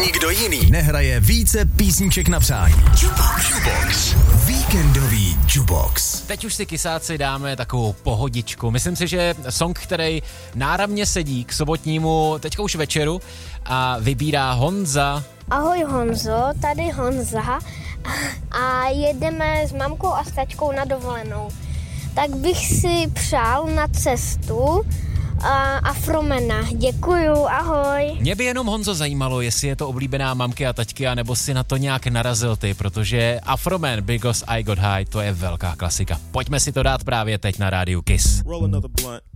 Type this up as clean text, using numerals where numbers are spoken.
nikdo jiný nehraje více písniček na přání. Jukebox. Víkendový Jukebox. Teď už si kysáci dáme takovou pohodičku. Myslím si, že song, který náramně sedí k sobotnímu teďka už večeru a vybírá Honza. Ahoj Honzo, tady Honza a jedeme s mamkou a s tačkou na dovolenou. Tak bych si přál na cestu Afromena. Děkuju, ahoj. Mě by jenom, Honzo, zajímalo, jestli je to oblíbená mamky a taťky, anebo si na to nějak narazil ty, protože Afroman, Because I Got High, to je velká klasika. Pojďme si to dát právě teď na rádiu Kiss. Roll another blunt.